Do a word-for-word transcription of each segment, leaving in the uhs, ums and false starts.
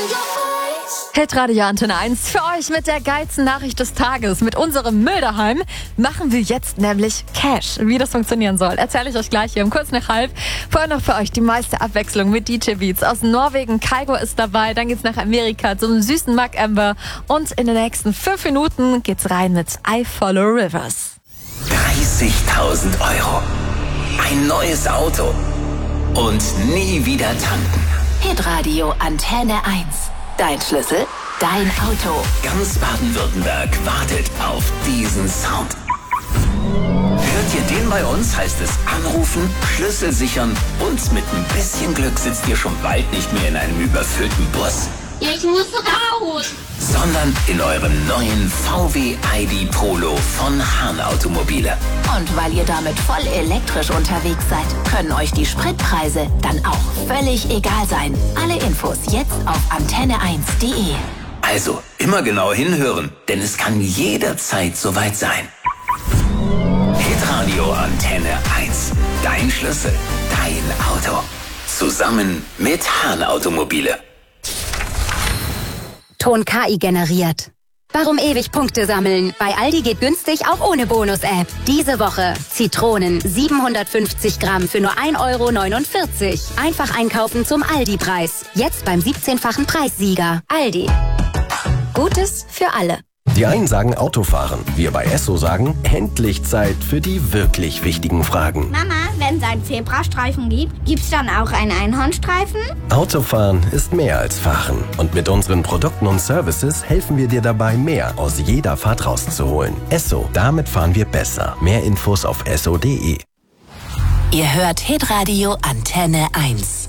Hitradio Antenne eins für euch mit der geilsten Nachricht des Tages. Mit unserem Müll daheim machen wir jetzt nämlich Cash. Wie das funktionieren soll, erzähle ich euch gleich hier um kurz nach halb. Vorher noch für euch die meiste Abwechslung mit D J Beats aus Norwegen. Kaigo ist dabei, dann geht's nach Amerika zum süßen Mark Amber. Und in den nächsten fünf Minuten geht's rein mit I Follow Rivers. dreißigtausend Euro. Ein neues Auto. Und nie wieder tanken. Hitradio Antenne eins. Dein Schlüssel, dein Auto. Ganz Baden-Württemberg wartet auf diesen Sound. Hört ihr den bei uns, heißt es anrufen, Schlüssel sichern und mit ein bisschen Glück sitzt ihr schon bald nicht mehr in einem überfüllten Bus. Ich muss raus. Sondern in eurem neuen V W I D Polo von Hahn Automobile. Und weil ihr damit voll elektrisch unterwegs seid, können euch die Spritpreise dann auch völlig egal sein. Alle Infos jetzt auf antenne eins punkt de. Also immer genau hinhören, denn es kann jederzeit soweit sein. Hitradio Antenne eins. Dein Schlüssel, dein Auto. Zusammen mit Hahn Automobile. Ton K I generiert. Warum ewig Punkte sammeln? Bei Aldi geht günstig auch ohne Bonus-App. Diese Woche Zitronen siebenhundertfünfzig Gramm für nur ein Euro neunundvierzig. Einfach einkaufen zum Aldi-Preis. Jetzt beim siebzehnfachen Preissieger. Aldi. Gutes für alle. Die einen sagen Autofahren, wir bei Esso sagen, endlich Zeit für die wirklich wichtigen Fragen. Mama, wenn es einen Zebrastreifen gibt, gibt's dann auch einen Einhornstreifen? Autofahren ist mehr als Fahren. Und mit unseren Produkten und Services helfen wir dir dabei, mehr aus jeder Fahrt rauszuholen. Esso, damit fahren wir besser. Mehr Infos auf esso punkt de. Ihr hört Hitradio Antenne eins.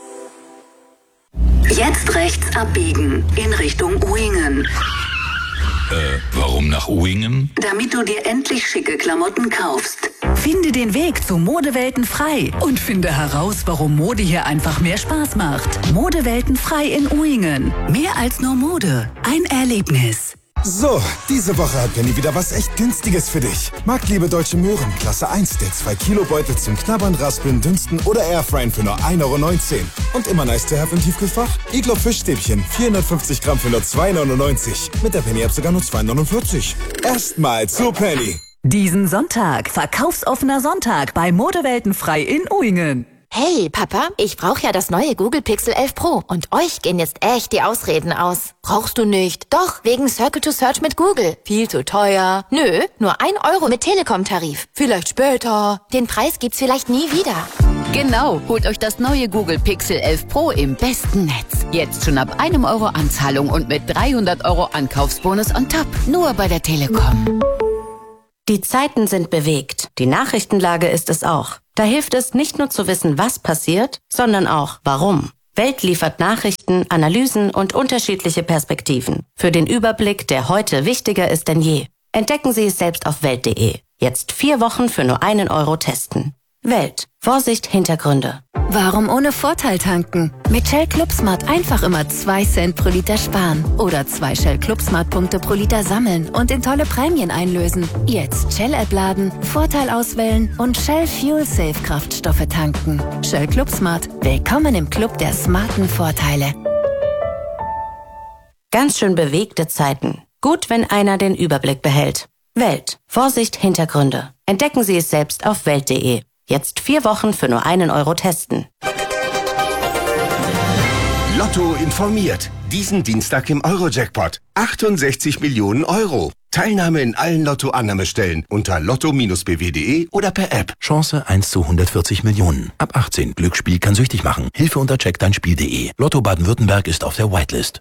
Jetzt rechts abbiegen in Richtung Uingen. Äh, warum nach Uingen? Damit du dir endlich schicke Klamotten kaufst. Finde den Weg zu Modewelten frei und finde heraus, warum Mode hier einfach mehr Spaß macht. Modewelten frei in Uingen. Mehr als nur Mode. Ein Erlebnis. So, diese Woche hat Penny wieder was echt Günstiges für dich. Marktliebe Deutsche Möhren, Klasse eins, der zwei Kilo Beutel zum Knabbern, Raspeln, Dünsten oder Airfryen für nur ein Euro neunzehn. Und immer nice to have im Tiefkühlfach? Iglo Fischstäbchen, vierhundertfünfzig Gramm für nur zwei neunundneunzig. Mit der Penny-App sogar nur zwei neunundvierzig. Erstmal zu Penny. Diesen Sonntag, verkaufsoffener Sonntag bei Modewelten frei in Uingen. Hey, Papa, ich brauche ja das neue Google Pixel elf Pro und euch gehen jetzt echt die Ausreden aus. Brauchst du nicht? Doch, wegen Circle to Search mit Google. Viel zu teuer. Nö, nur ein Euro mit Telekom-Tarif. Vielleicht später. Den Preis gibt's vielleicht nie wieder. Genau, holt euch das neue Google Pixel elf Pro im besten Netz. Jetzt schon ab einem Euro Anzahlung und mit dreihundert Euro Ankaufsbonus on top. Nur bei der Telekom. Die Zeiten sind bewegt. Die Nachrichtenlage ist es auch. Da hilft es nicht nur zu wissen, was passiert, sondern auch warum. Welt liefert Nachrichten, Analysen und unterschiedliche Perspektiven. Für den Überblick, der heute wichtiger ist denn je. Entdecken Sie es selbst auf welt punkt de. Jetzt vier Wochen für nur einen Euro testen. Welt. Vorsicht, Hintergründe. Warum ohne Vorteil tanken? Mit Shell Club Smart einfach immer zwei Cent pro Liter sparen. Oder zwei Shell Club Smart Punkte pro Liter sammeln und in tolle Prämien einlösen. Jetzt Shell-App laden, Vorteil auswählen und Shell Fuel Safe Kraftstoffe tanken. Shell Club Smart. Willkommen im Club der smarten Vorteile. Ganz schön bewegte Zeiten. Gut, wenn einer den Überblick behält. Welt. Vorsicht, Hintergründe. Entdecken Sie es selbst auf welt punkt de. Jetzt vier Wochen für nur einen Euro testen. Lotto informiert. Diesen Dienstag im Euro-Jackpot. achtundsechzig Millionen Euro. Teilnahme in allen Lotto-Annahmestellen unter lotto Bindestrich b w punkt de oder per App. Chance eins zu hundertvierzig Millionen. Ab achtzehn. Glücksspiel kann süchtig machen. Hilfe unter check dein Spiel punkt de. Lotto Baden-Württemberg ist auf der Whitelist.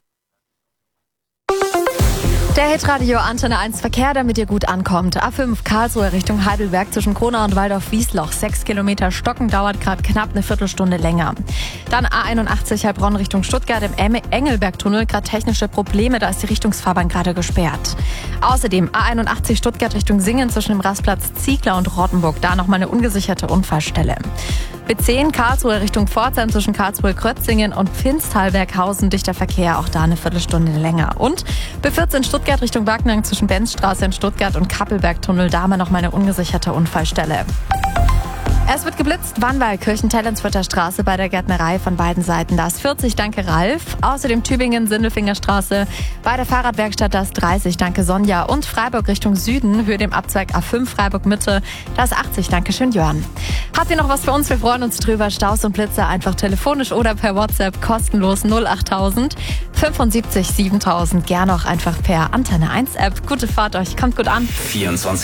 Der Hitradio Antenne eins Verkehr, damit ihr gut ankommt. A fünf Karlsruhe Richtung Heidelberg zwischen Kronau und Waldorf-Wiesloch. Sechs Kilometer Stocken, dauert gerade knapp eine Viertelstunde länger. Dann A einundachtzig Heilbronn Richtung Stuttgart im Engelbergtunnel. Gerade technische Probleme, da ist die Richtungsfahrbahn gerade gesperrt. Außerdem A einundachtzig Stuttgart Richtung Singen zwischen dem Rastplatz Ziegler und Rottenburg. Da nochmal eine ungesicherte Unfallstelle. B zehn Karlsruhe Richtung Pforzheim zwischen Karlsruhe-Krötzingen und Pfinstal-Berghausen. Dichter Verkehr, auch da eine Viertelstunde länger. Und B vierzehn Stuttgart Richtung Wagnang zwischen Benzstraße in Stuttgart und Kappelbergtunnel. Da haben wir noch mal eine ungesicherte Unfallstelle. Es wird geblitzt, Wannwall, Kirchen-Tellensfurter Straße bei der Gärtnerei von beiden Seiten. Da ist vierzig, danke Ralf. Außerdem Tübingen, Sindelfingerstraße bei der Fahrradwerkstatt, da ist dreißig, danke Sonja. Und Freiburg Richtung Süden, Höhe dem Abzweig A fünf Freiburg Mitte, da ist achtzig, danke schön Jörn. Habt ihr noch was für uns? Wir freuen uns drüber. Staus und Blitze einfach telefonisch oder per WhatsApp kostenlos null achttausend fünfundsiebzig siebentausend. Gerne auch einfach per Antenne eins App. Gute Fahrt euch, kommt gut an. vierundzwanzig